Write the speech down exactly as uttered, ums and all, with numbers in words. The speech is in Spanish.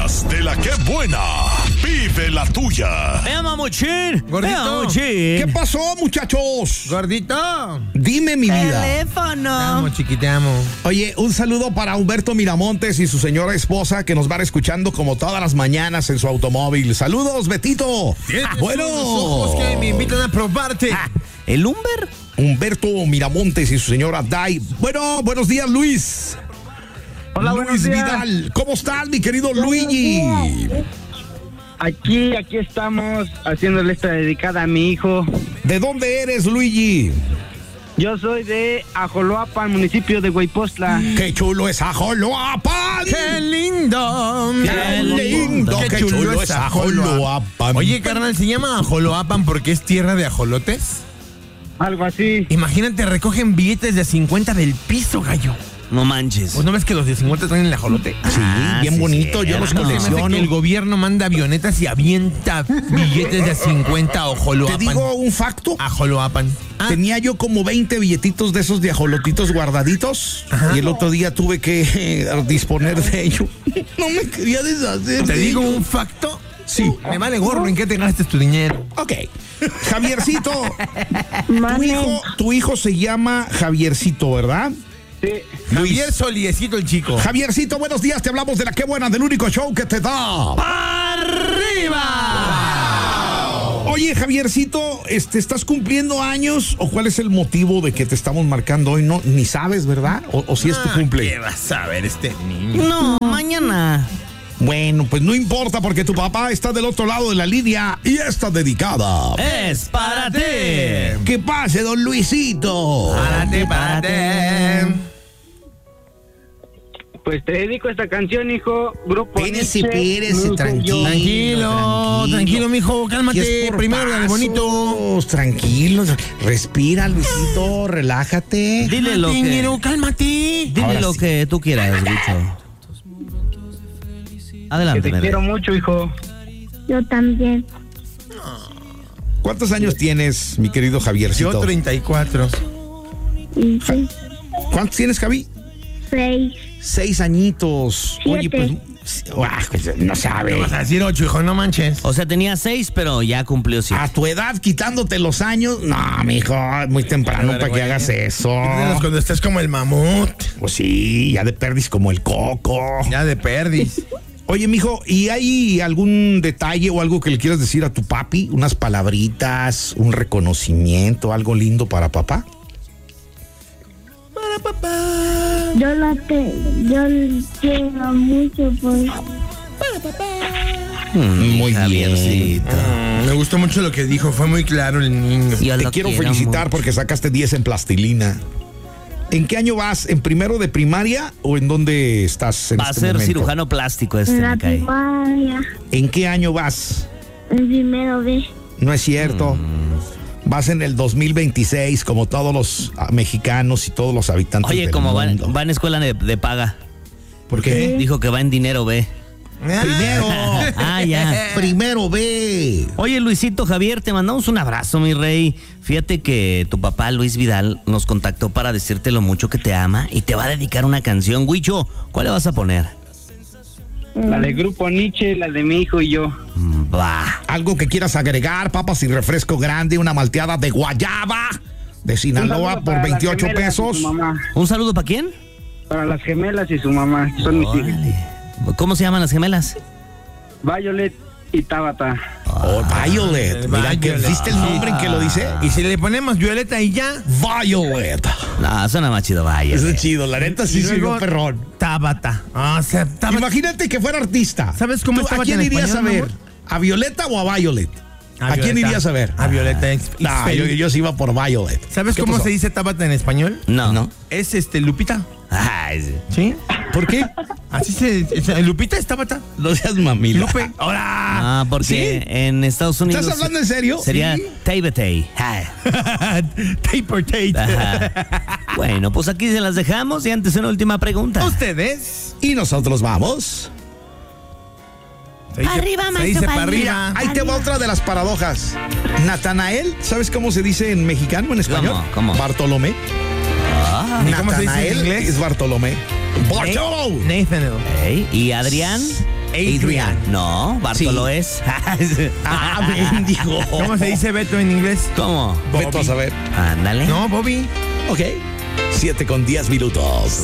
podcast de La Que Buena. Vive la tuya. ¡Eh, mamuchín! Gordito. ¡Eh, mamuchín! ¿Qué pasó, muchachos? Gordito. Dime, mi vida. Te Teléfono. amo, chiquitamo. Oye, un saludo para Humberto Miramontes y su señora esposa que nos van escuchando como todas las mañanas en su automóvil. Saludos, Betito. Bueno, Los ojos que me invitan a probarte. Ah, ¿el Humber? Humberto Miramontes y su señora Dai. Bueno, buenos días, Luis. Hola, Luis buenos días. Vidal. ¿Cómo estás, mi querido Luigi? Aquí, aquí estamos haciéndole esta dedicada a mi hijo. ¿De dónde eres, Luigi? Yo soy de Ajoloapan, municipio de Huaypostla. ¡Qué chulo es Ajoloapan! ¡Qué lindo! ¡Qué lindo! ¡Qué chulo es Ajoloapan! Oye, carnal, ¿se llama Ajoloapan porque es tierra de ajolotes? Algo así. Imagínate, recogen billetes de cincuenta del piso, gallo. No manches. ¿Pues no ves que los de cincuenta están en el ajolote? Sí, Ah, bien sí, bonito, sí, yo los no, Se me hace colecciono. que el gobierno manda avionetas y avienta billetes de cincuenta a Te Ajoloapan. digo un facto. Ajoloapan. Ah, Tenía yo como veinte billetitos de esos de ajolotitos guardaditos. Y el otro día tuve que eh, disponer de ello. No me quería deshacer. ¿te de digo ello. un facto? Sí. Me vale gorro en qué te gastes tu dinero. Ok. Javiercito, tu hijo, tu hijo se llama Javiercito, ¿verdad? Sí. Javier Soliecito el chico. Javiercito, buenos días. Te hablamos de La Que Buena, del único show que te da. ¡Arriba! Oye, Javiercito, este, ¿estás cumpliendo años o cuál es el motivo de que te estamos marcando hoy? No, ni sabes, ¿verdad? O, o si es tu Ah, cumple. ¿Qué vas a ver este niño? No, mañana. Bueno, pues no importa porque tu papá está del otro lado de la línea y está dedicada. Es para ti. ¿Qué pase, don Luisito? Párate, párate. Pues te dedico esta canción, hijo. Grupo Espérese, Nietzsche, espérese, mi hijo y tranquilo. yo. Tranquilo, tranquilo, mijo, cálmate. Y es por Primero dale bonito. pasos, tranquilos. Respira, Luisito, relájate. Dile lo que, Dinero, cálmate. dile Ahora lo sí. que tú quieras, Gucho. Que Adelante, te nene. quiero mucho, hijo. Yo también. ¿Cuántos años tienes, mi querido Javiercito? Yo treinta y cuatro. Y sí, ¿Cuántos tienes, Javi? seis. Seis añitos. Oye, Siete. pues, ah, pues, no sabe. Vas a decir ocho, hijo, no manches. O sea, tenía seis, pero ya cumplió siete. A tu edad, quitándote los años, no, mijo, muy temprano para que hagas eso. Quítalos cuando estés como el mamut. Pues sí, ya de perdis como el coco. Ya de perdis. Oye, mijo, ¿y hay algún detalle o algo que le quieras decir a tu papi? ¿Unas palabritas, un reconocimiento, algo lindo para papá? Para papá. Yo lo te, yo lo quiero mucho por Mm, Muy Javiercito. Mm, me gustó mucho lo que dijo, fue muy claro el niño. Yo Te lo quiero quiero felicitar mucho. porque sacaste diez en plastilina. ¿En qué año vas? ¿En primero de primaria o en dónde estás en Va a este ser momento? cirujano plástico este, en la me cae. primaria, ¿En qué año vas? en primero B. No es cierto. Vas en el dos mil veintiséis, como todos los ah, mexicanos y todos los habitantes Oye, del como va, mundo. va en escuela de, de paga. ¿Por qué? Dijo que va en dinero B. Primero. Ah, ya. Primero ve. Oye, Luisito, Javier, te mandamos un abrazo, mi rey. Fíjate que tu papá, Luis Vidal, nos contactó para decirte lo mucho que te ama y te va a dedicar una canción. Huicho, ¿cuál le vas a poner? La de Grupo Nietzsche, la de mi hijo y yo. Mm, Va. Algo que quieras agregar, papas y refresco grande, una malteada de guayaba de Un Sinaloa saludo por para las veintiocho gemelas y pesos. su mamá. ¿Un saludo para quién? Para las gemelas y su mamá. Son mis hijas. Órale. ¿Cómo se llaman las gemelas? Violet y Tabata. Oh, Violet. Mira, que Violet. ¿viste el nombre en que lo dice? Y si le ponemos violeta y ya. Violet. No, suena más chido, vaya. Eso es chido, la neta sí Y sirvió luego, perrón. Tabata. Ah, o sea, Tabata. Imagínate que fuera artista. ¿Sabes cómo ¿Tú es ¿A Tabata quién en irías español, a ver? mi amor? ¿A Violeta o a Violet? ¿A, quién Violeta. irías a ver? A Violeta. ex- No, yo, yo sí iba por Violet. ¿Sabes ¿Qué cómo pasó? se dice Tabata en español? No. ¿No? Es este, Lupita. Ay, sí. ¿Sí? ¿Por qué? Así se. es- Lupita es Tabata. No seas mamila. Lupe. ¡Hola! Ah, porque en Estados Unidos. ¿Estás hablando en serio? Sería Sí. Tabatay. Ay. Taper Tate. Ajá. Bueno, pues aquí se las dejamos y antes una última pregunta. ¿Ustedes? Y nosotros vamos. Se dice- Arriba, se maestro dice para Padilla. arriba. Ahí te va otra de las paradojas. Natanael, ¿sabes cómo se dice en mexicano, en español? ¿Cómo? ¿Cómo? Bartolomé. Ah, ¿Y cómo se dice en Natanael inglés? es Bartolomé. Bartolo. Nathaniel. Ey, ¿y Adrián? Adrian. No, Bartolo Sí. es. Ah, bendigo. ¿Cómo se dice Beto en inglés? ¿Cómo? Vete a saber. Ándale. No, Bobby. Ok. Siete con diez minutos.